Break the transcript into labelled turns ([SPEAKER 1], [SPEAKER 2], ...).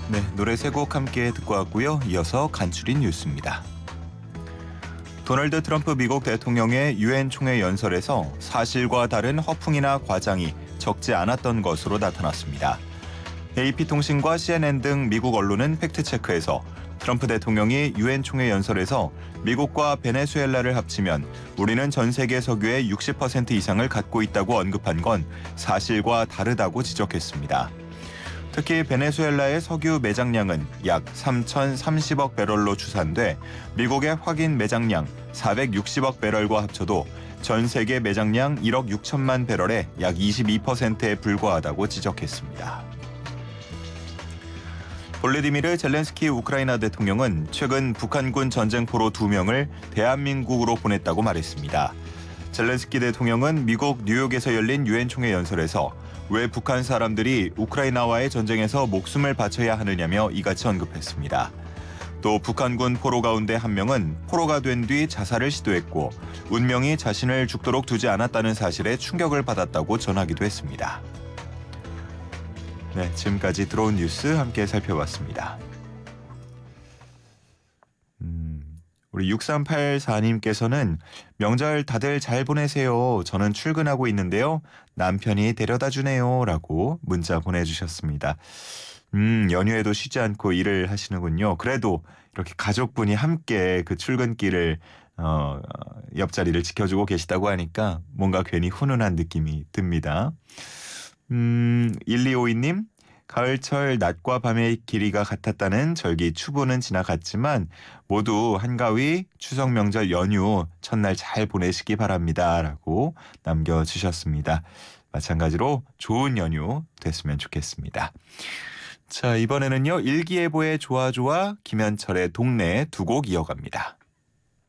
[SPEAKER 1] 네, 노래 세 곡 함께 듣고 왔고요. 이어서 간추린 뉴스입니다. 도널드 트럼프 미국 대통령의 유엔 총회 연설에서 사실과 다른 허풍이나 과장이 적지 않았던 것으로 나타났습니다. AP통신과 CNN 등 미국 언론은 팩트체크에서 트럼프 대통령이 유엔 총회 연설에서 미국과 베네수엘라를 합치면 우리는 전 세계 석유의 60% 이상을 갖고 있다고 언급한 건 사실과 다르다고 지적했습니다. 특히 베네수엘라의 석유 매장량은 약 3,030억 배럴로 추산돼 미국의 확인 매장량 460억 배럴과 합쳐도 전 세계 매장량 1억 6천만 배럴의 약 22%에 불과하다고 지적했습니다. 볼로디미르 젤렌스키 우크라이나 대통령은 최근 북한군 전쟁포로 2명을 대한민국으로 보냈다고 말했습니다. 젤렌스키 대통령은 미국 뉴욕에서 열린 유엔 총회 연설에서 왜 북한 사람들이 우크라이나와의 전쟁에서 목숨을 바쳐야 하느냐며 이같이 언급했습니다. 또 북한군 포로 가운데 한 명은 포로가 된 뒤 자살을 시도했고 운명이 자신을 죽도록 두지 않았다는 사실에 충격을 받았다고 전하기도 했습니다. 네, 지금까지 들어온 뉴스 함께 살펴봤습니다. 우리 6384님께서는 명절 다들 잘 보내세요. 저는 출근하고 있는데요. 남편이 데려다 주네요. 라고 문자 보내주셨습니다. 연휴에도 쉬지 않고 일을 하시는군요. 그래도 이렇게 가족분이 함께 그 출근길을 옆자리를 지켜주고 계시다고 하니까 뭔가 괜히 훈훈한 느낌이 듭니다. 1252님. 가을철 낮과 밤의 길이가 같았다는 절기 추부는 지나갔지만 모두 한가위 추석 명절 연휴 첫날 잘 보내시기 바랍니다. 라고 남겨주셨습니다. 마찬가지로 좋은 연휴 됐으면 좋겠습니다. 자, 이번에는요. 일기예보의 좋아 김현철의 동네 두 곡 이어갑니다.